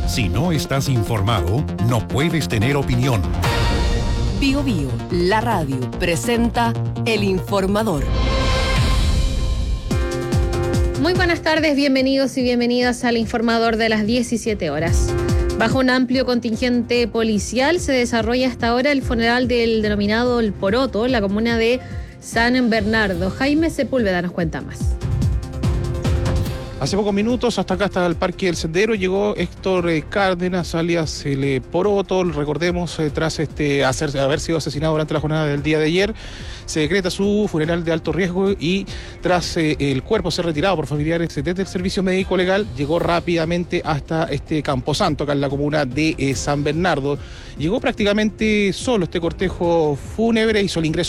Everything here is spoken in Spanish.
Si no estás informado, no puedes tener opinión. Bío Bío, la radio, presenta El Informador. Muy buenas tardes, bienvenidos y bienvenidas al Informador de las 17 horas. Bajo un amplio contingente policial se desarrolla hasta ahora el funeral del denominado El Poroto en la comuna de San Bernardo. Jaime Sepúlveda nos cuenta más. Hace pocos minutos, hasta acá, hasta el Parque del Sendero, llegó Héctor Cárdenas, alias El Poroto. Recordemos, tras haber sido asesinado durante la jornada del día de ayer, se decreta su funeral de alto riesgo y tras el cuerpo ser retirado por familiares desde el servicio médico legal, llegó rápidamente hasta este camposanto, acá en la comuna de San Bernardo. Llegó prácticamente solo este cortejo fúnebre, hizo el ingreso